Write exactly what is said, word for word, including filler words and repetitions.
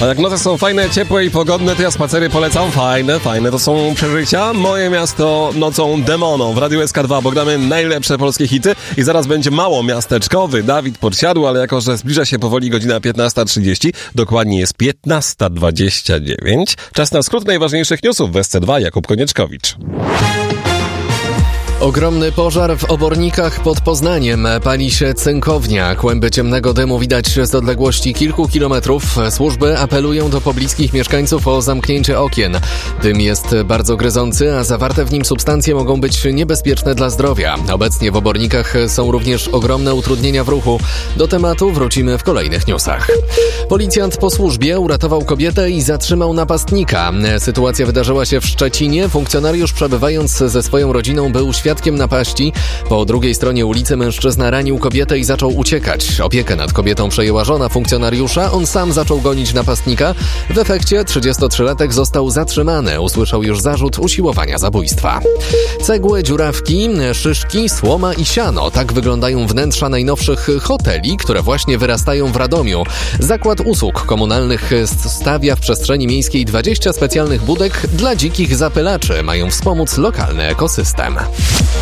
A jak noce są fajne, ciepłe i pogodne, to ja spacery polecam. Fajne, fajne to są przeżycia. Moje miasto nocą demoną. W Radiu S K dwa, bo gramy najlepsze polskie hity i zaraz będzie mało miasteczkowy. Dawid podsiadł, ale jako że zbliża się powoli godzina piętnasta trzydzieści, dokładnie jest piętnasta dwadzieścia dziewięć. Czas na skrót najważniejszych newsów w S C dwa. Jakub Konieczkowicz. Ogromny pożar w Obornikach pod Poznaniem. Pali się cynkownia. Kłęby ciemnego dymu widać z odległości kilku kilometrów. Służby apelują do pobliskich mieszkańców o zamknięcie okien. Dym jest bardzo gryzący, a zawarte w nim substancje mogą być niebezpieczne dla zdrowia. Obecnie w Obornikach są również ogromne utrudnienia w ruchu. Do tematu wrócimy w kolejnych newsach. Policjant po służbie uratował kobietę i zatrzymał napastnika. Sytuacja wydarzyła się w Szczecinie. Funkcjonariusz, przebywając ze swoją rodziną, był świadkiem napaści. Po drugiej stronie ulicy mężczyzna ranił kobietę i zaczął uciekać. Opiekę nad kobietą przejęła żona funkcjonariusza. On sam zaczął gonić napastnika. W efekcie trzydziestotrzylatek został zatrzymany. Usłyszał już zarzut usiłowania zabójstwa. Cegły, dziurawki, szyszki, słoma i siano. Tak wyglądają wnętrza najnowszych hoteli, które właśnie wyrastają w Radomiu. Zakład Usług Komunalnych stawia w przestrzeni miejskiej dwadzieścia specjalnych budek dla dzikich zapylaczy. Mają wspomóc lokalny ekosystem.